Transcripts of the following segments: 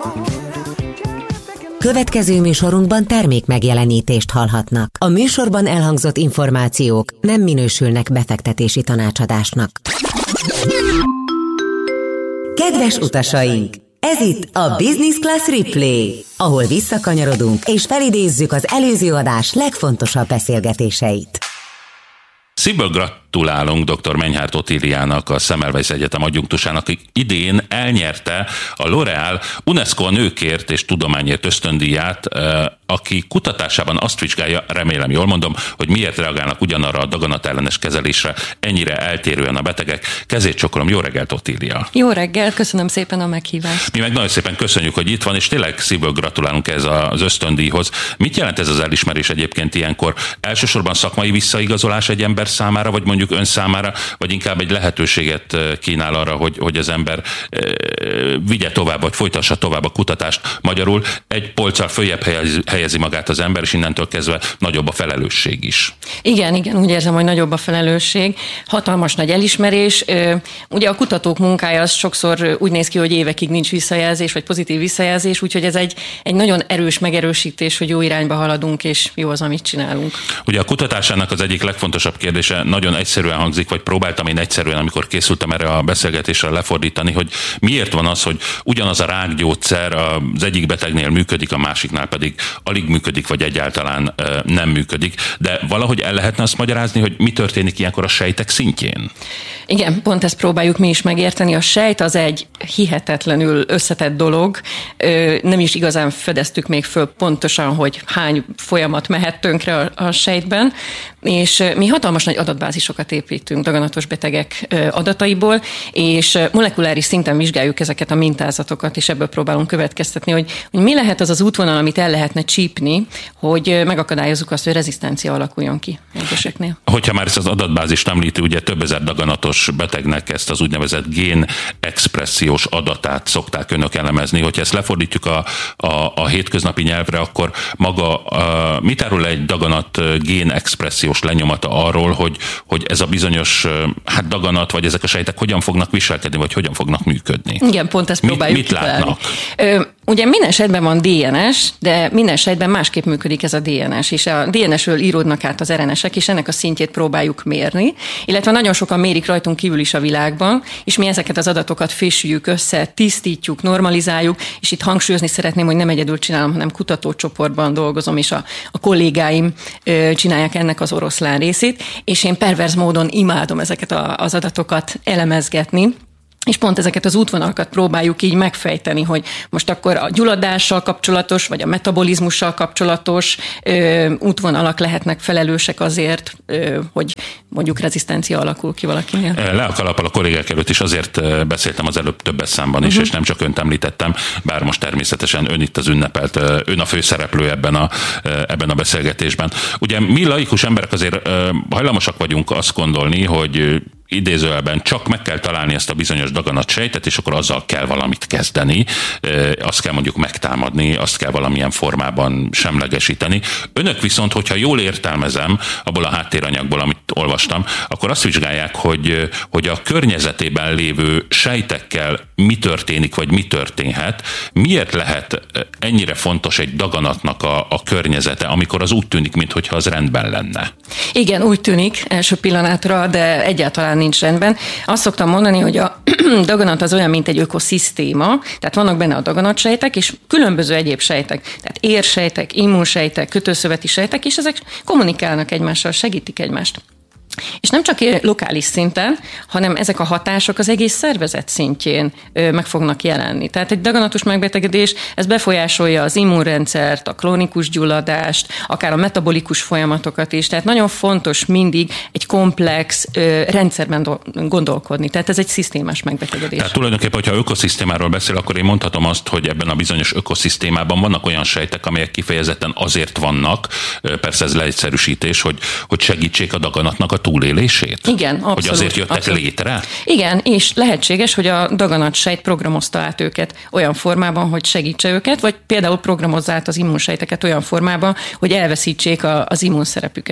Következő műsorunkban termék megjelenítést hallhatnak. A műsorban elhangzott információk nem minősülnek befektetési tanácsadásnak. Kedves utasaink! Ez itt a Business Class Replay, ahol visszakanyarodunk és felidézzük az előző adás legfontosabb beszélgetéseit. Szívből gratulálunk dr. Menyhárt Otíliának, a Semmelweis Egyetem adjunktusának, aki idén elnyerte a L'Oréal UNESCO nőkért és tudományért ösztöndíját, aki kutatásában azt vizsgálja, remélem jól mondom, hogy miért reagálnak ugyanarra a daganatellenes kezelésre ennyire eltérően a betegek. Kezét csokolom, jó reggelt, Otília! Jó reggel, köszönöm szépen a meghívást! Mi meg nagyon szépen köszönjük, hogy itt van, és tényleg szívből gratulálunk ez az ösztöndíjhoz. Mit jelent ez az elismerés egyébként ilyenkor? Elsősorban szakmai visszaigazolás egy ember számára, vagy mondjuk ön számára, vagy inkább egy lehetőséget kínál arra, hogy az ember vigye tovább, vagy folytassa tovább a kutatást. Magyarul egy polccal följebb helyezi magát az ember, és innentől kezdve nagyobb a felelősség is. Igen, úgy érzem, hogy nagyobb a felelősség. Hatalmas nagy elismerés. Ugye a kutatók munkája az sokszor úgy néz ki, hogy évekig nincs visszajelzés, vagy pozitív visszajelzés, úgyhogy ez egy nagyon erős megerősítés, hogy jó irányba haladunk, és jó az, amit csinálunk. Ugye a kutatásának az egyik legfontosabb kérdése nagyon egyszerűen hangzik, vagy próbáltam én egyszerűen, amikor készültem erre a beszélgetésre lefordítani, hogy miért van az, hogy ugyanaz a rákgyógyszer az egyik betegnél működik, a másiknál pedig alig működik, vagy egyáltalán nem működik. De valahogy el lehetne azt magyarázni, hogy mi történik ilyenkor a sejtek szintjén? Igen, pont ezt próbáljuk mi is megérteni. A sejt az egy hihetetlenül összetett dolog. Nem is igazán fedeztük még föl pontosan, hogy hány folyamat mehet tönkre a sejtben, és mi hatalmas nagy adatbázisokat építünk daganatos betegek adataiból, és molekuláris szinten vizsgáljuk ezeket a mintázatokat, és ebből próbálunk következtetni, hogy mi lehet az az útvonal, amit el lehetne csípni, hogy megakadályozzuk azt, hogy rezisztencia alakuljon ki egyeseknél. Hogyha már ezt az adatbázist említi, ugye több ezer daganatos betegnek ezt az úgynevezett génexpressziós adatát szokták önök elemezni. Hogyha ezt lefordítjuk a hétköznapi nyelvre, akkor maga mit árul egy daganat génexpressziós lenyomata arról, hogy ez a bizonyos daganat, vagy ezek a sejtek hogyan fognak viselkedni, vagy hogyan fognak működni? Igen, pont ezt próbáljuk Mit látnak? Ugye minden esetben van DNS, de minden esetben másképp működik ez a DNS, és a DNS-ről íródnak át az RNS-ek, és ennek a szintjét próbáljuk mérni, illetve nagyon sokan mérik rajtunk kívül is a világban, és mi ezeket az adatokat fésüljük össze, tisztítjuk, normalizáljuk, és itt hangsúlyozni szeretném, hogy nem egyedül csinálom, hanem kutatócsoportban dolgozom, és a kollégáim csinálják ennek az oroszlán részét, és én perverz módon imádom ezeket az adatokat elemezgetni, és pont ezeket az útvonalakat próbáljuk így megfejteni, hogy most akkor a gyulladással kapcsolatos, vagy a metabolizmussal kapcsolatos útvonalak lehetnek felelősek azért, hogy mondjuk rezisztencia alakul ki valakinél. Le a kalappal a kollégák előtt is azért beszéltem az előbb többes számban is, és nem csak önt említettem, bár most természetesen ön itt az ünnepelt, ön a főszereplő ebben a beszélgetésben. Ugye mi laikus emberek azért hajlamosak vagyunk azt gondolni, hogy idézőjelben csak meg kell találni ezt a bizonyos daganatsejtet, és akkor azzal kell valamit kezdeni, azt kell mondjuk megtámadni, azt kell valamilyen formában semlegesíteni. Önök viszont, hogyha jól értelmezem abból a háttéranyagból, amit olvastam, akkor azt vizsgálják, hogy a környezetében lévő sejtekkel mi történik, vagy mi történhet, miért lehet ennyire fontos egy daganatnak a környezete, amikor az úgy tűnik, mintha az rendben lenne. Igen, úgy tűnik első pillanatra, de egyáltalán nincs rendben. Azt szoktam mondani, hogy a daganat az olyan, mint egy ökoszisztéma, tehát vannak benne a daganatsejtek, és különböző egyéb sejtek, tehát érsejtek, immunsejtek, kötőszöveti sejtek, és ezek kommunikálnak egymással, segítik egymást. És nem csak lokális szinten, hanem ezek a hatások az egész szervezet szintjén meg fognak jelenni. Tehát egy daganatos megbetegedés, ez befolyásolja az immunrendszert, a krónikus gyulladást, akár a metabolikus folyamatokat is. Tehát nagyon fontos mindig egy komplex rendszerben gondolkodni. Tehát ez egy szisztémás megbetegedés. Tehát tulajdonképpen, hogyha ökoszisztémáról beszél, akkor én mondhatom azt, hogy ebben a bizonyos ökoszisztémában vannak olyan sejtek, amelyek kifejezetten azért vannak, persze ez leegyszerűsítés, hogy segítsék a daganatnak a túlélését? Igen, abszolút. Hogy azért jöttek létre? Igen, és lehetséges, hogy a daganatsejt programozta át őket olyan formában, hogy segítse őket, vagy például programozza át az immunsejteket olyan formában, hogy elveszítsék az immunszerepüket.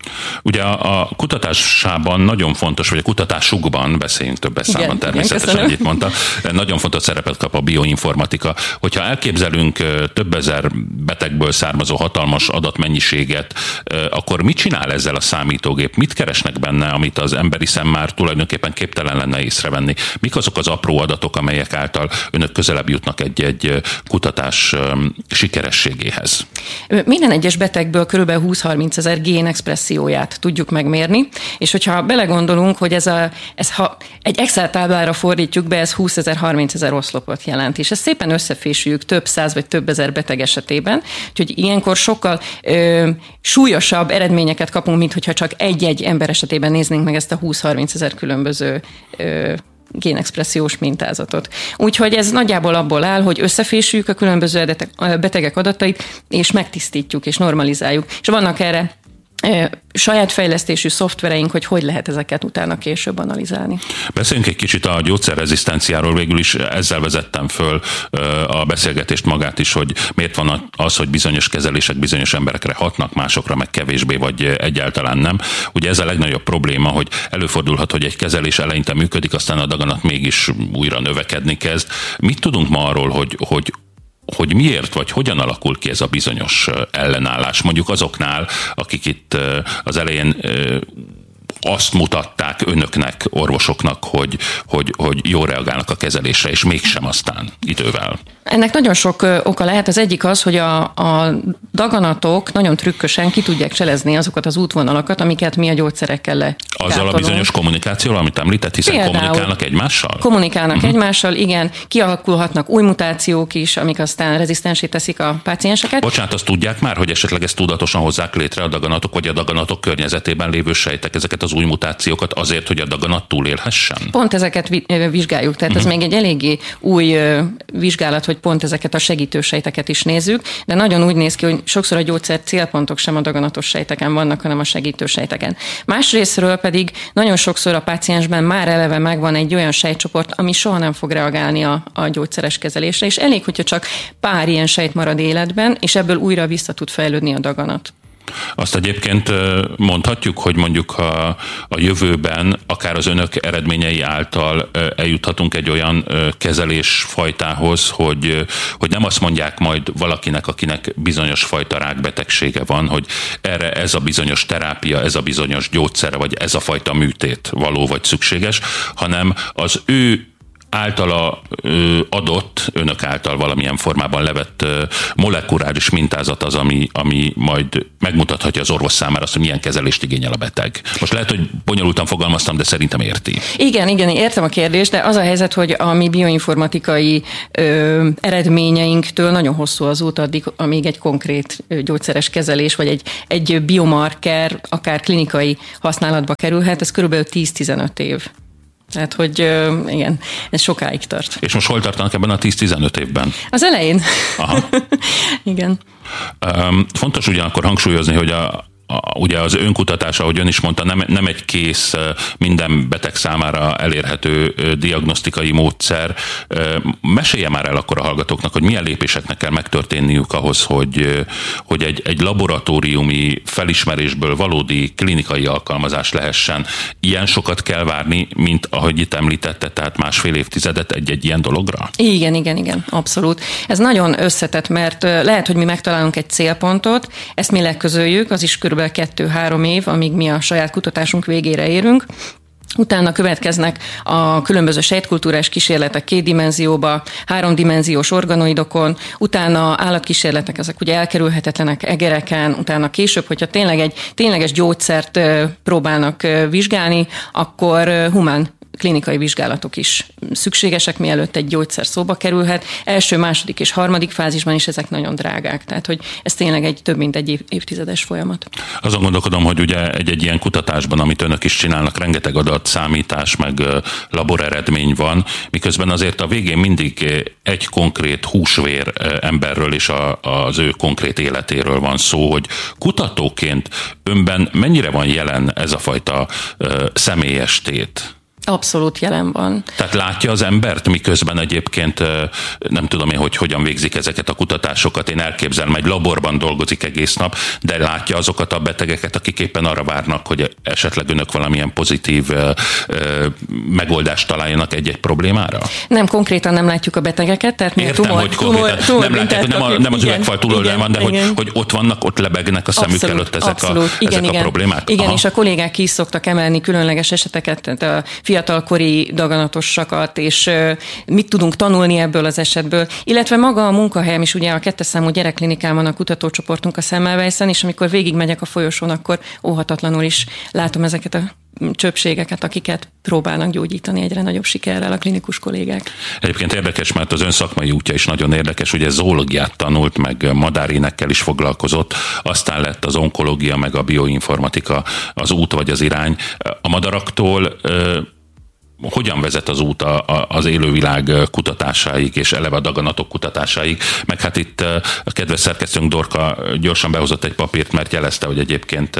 Ugye a kutatásában nagyon fontos, vagy a kutatásukban, beszéljünk többes számban természetesen, hogy itt mondta, nagyon fontos szerepet kap a bioinformatika. Hogyha elképzelünk több ezer betegből származó hatalmas adatmennyiséget, akkor mit csinál ezzel a számítógép? Mit keresnek benne, amit az emberi szem már tulajdonképpen képtelen lenne észrevenni? Mik azok az apró adatok, amelyek által önök közelebb jutnak egy kutatás sikerességéhez? Minden egyes betegből kb. 20-30 ezer génexpresszióját tudjuk megmérni, és hogyha belegondolunk, hogy ha egy Excel táblára fordítjuk be, ez 20 000, 30 000 oszlopot jelent, és ezt szépen összefésüljük több száz vagy több ezer beteg esetében, úgyhogy ilyenkor sokkal súlyosabb eredményeket kapunk, mint hogyha csak egy-egy ember esetében néznénk meg ezt a 20-30 ezer különböző génexpressziós mintázatot. Úgyhogy ez nagyjából abból áll, hogy összefésüljük a különböző betegek adatait, és megtisztítjuk, és normalizáljuk. És vannak erre saját fejlesztésű szoftvereink, hogy lehet ezeket utána később analizálni. Beszéljünk egy kicsit a gyógyszerrezisztenciáról, végül is ezzel vezettem föl a beszélgetést magát is, hogy miért van az, hogy bizonyos kezelések bizonyos emberekre hatnak, másokra meg kevésbé, vagy egyáltalán nem. Ugye ez a legnagyobb probléma, hogy előfordulhat, hogy egy kezelés eleinte működik, aztán a daganat mégis újra növekedni kezd. Mit tudunk ma arról, hogy miért, vagy hogyan alakul ki ez a bizonyos ellenállás, mondjuk azoknál, akik itt az elején azt mutatták önöknek, orvosoknak, hogy jól reagálnak a kezelésre, és mégsem aztán idővel. Ennek nagyon sok oka lehet. Az egyik az, hogy a daganatok nagyon trükkösen ki tudják cselezni azokat az útvonalakat, amiket mi a gyógyszerekkel lekártolunk. Azzal a bizonyos kommunikációval, amit említett, hiszen például kommunikálnak egymással? Kommunikálnak egymással, igen. Kialakulhatnak új mutációk is, amik aztán rezisztensé teszik a pácienseket. Bocsánat, azt tudják már, hogy esetleg ezt tudatosan hozzák létre a daganatok, vagy a daganatok környezetében lévő sejtek ezeket az új mutációkat azért, hogy a daganat túlélhessen? Pont ezeket vizsgáljuk, tehát ez még egy eléggé új vizsgálat, hogy pont ezeket a segítő sejteket is nézzük, de nagyon úgy néz ki, hogy sokszor a gyógyszer célpontok sem a daganatos sejteken vannak, hanem a segítő sejteken. Másrészről pedig nagyon sokszor a páciensben már eleve megvan egy olyan sejtcsoport, ami soha nem fog reagálni a gyógyszeres kezelésre, és elég, hogyha csak pár ilyen sejt marad életben, és ebből újra vissza tud fejlődni a daganat. Azt egyébként mondhatjuk, hogy mondjuk a jövőben akár az önök eredményei által eljuthatunk egy olyan kezelésfajtához, hogy nem azt mondják majd valakinek, akinek bizonyos fajta rákbetegsége van, hogy erre ez a bizonyos terápia, ez a bizonyos gyógyszer, vagy ez a fajta műtét való vagy szükséges, hanem az ő általa adott, önök által valamilyen formában levett molekuláris mintázat az, ami majd megmutathatja az orvos számára azt, hogy milyen kezelést igényel a beteg. Most lehet, hogy bonyolultan fogalmaztam, de szerintem érti. Igen, értem a kérdést, de az a helyzet, hogy a mi bioinformatikai eredményeinktől nagyon hosszú az út addig, amíg egy konkrét gyógyszeres kezelés, vagy egy biomarker akár klinikai használatba kerülhet, ez körülbelül 10-15 év. Tehát, hogy igen, ez sokáig tart. És most hol tartanak ebben a 10-15 évben? Az elején. Aha. Igen. Fontos ugyanakkor hangsúlyozni, hogy ugye az önkutatása, ahogy ön is mondta, nem egy kész, minden beteg számára elérhető diagnosztikai módszer. Mesélje már el akkor a hallgatóknak, hogy milyen lépéseknek kell megtörténniük ahhoz, hogy egy laboratóriumi felismerésből valódi klinikai alkalmazás lehessen. Ilyen sokat kell várni, mint ahogy itt említette, tehát 1,5 évtizedet egy ilyen dologra? Igen, abszolút. Ez nagyon összetett, mert lehet, hogy mi megtalálunk egy célpontot, ezt mi leközöljük, az is körülbelül 2-3 év, amíg mi a saját kutatásunk végére érünk. Utána következnek a különböző sejtkultúrás kísérletek 2 dimenzióba, 3 dimenziós organoidokon, utána állatkísérletek, ezek ugye elkerülhetetlenek egereken, utána később, hogyha tényleg egy tényleges gyógyszert próbálnak vizsgálni, akkor humán klinikai vizsgálatok is szükségesek, mielőtt egy gyógyszer szóba kerülhet. Első, második és harmadik fázisban is ezek nagyon drágák. Tehát, hogy ez tényleg több mint egy évtizedes folyamat. Azon gondolkodom, hogy ugye egy ilyen kutatásban, amit önök is csinálnak, rengeteg adat, számítás, meg laboreredmény van, miközben azért a végén mindig egy konkrét húsvér emberről és az ő konkrét életéről van szó, hogy kutatóként önben mennyire van jelen ez a fajta személyes tét? Abszolút jelen van. Tehát látja az embert, miközben egyébként nem tudom én, hogy hogyan végzik ezeket a kutatásokat. Én elképzelem, egy laborban dolgozik egész nap, de látja azokat a betegeket, akik éppen arra várnak, hogy esetleg önök valamilyen pozitív megoldást találjanak egy-egy problémára? Nem, konkrétan nem látjuk a betegeket, tehát mi értem, hogy konkrétan nem látják, nem az üvegfal túloldalán van, de hogy ott vannak, ott lebegnek a szemük előtt ezek a problémák. Igen, és a kollégák ki is szoktak emelni különleges eseteket, tehát a fiatalkori daganatosakat, és mit tudunk tanulni ebből az esetből, illetve maga a munkahelyem is, ugye a 2. számú gyerekklinikában a kutatócsoportunk a Semmelweisen, és amikor végigmegyek a folyosón, akkor óhatatlanul is látom ezeket a csöpségeket, akiket próbálnak gyógyítani egyre nagyobb sikerrel a klinikus kollégák. Egyébként érdekes, mert az ön szakmai útja is nagyon érdekes, ugye zoológiát tanult, meg madárénekkel is foglalkozott, aztán lett az onkológia, meg a bioinformatika az út vagy az irány. A madaraktól hogyan vezet az út az élővilág kutatásáig, és eleve a daganatok kutatásáig, meg hát itt a kedves szerkesztőnk Dorka gyorsan behozott egy papírt, mert jelezte, hogy egyébként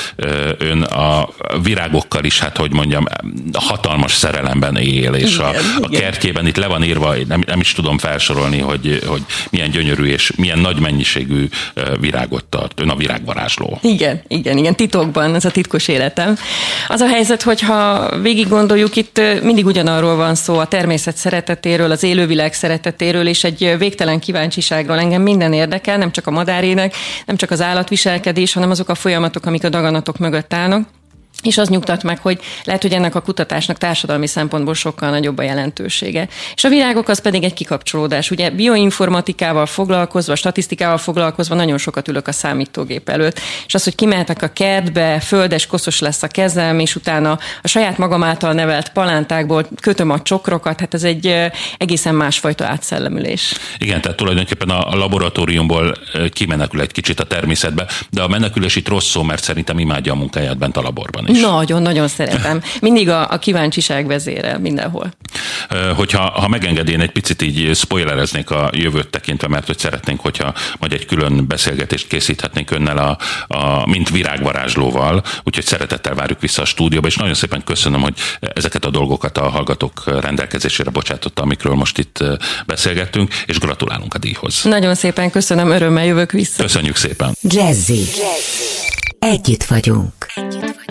ön a virágokkal is, hát hogy mondjam, hatalmas szerelemben él, és a kertjében itt le van írva, nem is tudom felsorolni, hogy milyen gyönyörű és milyen nagy mennyiségű virágot tart. Ön a virágvarázsló. Igen, titokban, ez a titkos életem. Az a helyzet, hogyha végig gondoljuk, itt mindig ugyanarról van szó, a természet szeretetéről, az élővilág szeretetéről, és egy végtelen kíváncsiságról. Engem minden érdekel, nem csak a madárének, nem csak az állatviselkedés, hanem azok a folyamatok, amik a daganatok mögött állnak. És az nyugtat meg, hogy lehet, hogy ennek a kutatásnak társadalmi szempontból sokkal nagyobb a jelentősége. És a virágok az pedig egy kikapcsolódás. Ugye bioinformatikával foglalkozva, statisztikával foglalkozva nagyon sokat ülök a számítógép előtt. És az, hogy kimehetek a kertbe, földes, koszos lesz a kezem, és utána a saját magam által nevelt palántákból kötöm a csokrokat, hát ez egy egészen másfajta átszellemülés. Igen, tehát tulajdonképpen a laboratóriumból kimenekül egy kicsit a természetbe, de a menekülés itt rossz szó, mert szerintem imádja a munkáját bent a laborban. Nagyon-nagyon szeretem. Mindig a kíváncsiság vezérel mindenhol. Ha megengedi, én egy picit így spoilereznék a jövőt tekintve, mert hogy szeretnénk, hogyha majd egy külön beszélgetést készíthetnénk önnel mint virágvarázslóval, úgyhogy szeretettel várjuk vissza a stúdióba, és nagyon szépen köszönöm, hogy ezeket a dolgokat a hallgatók rendelkezésére bocsátotta, amikről most itt beszélgettünk, és gratulálunk a díjhoz. Nagyon szépen köszönöm, örömmel jövök vissza. Köszönjük szépen. Jazzy. Együtt vagyunk.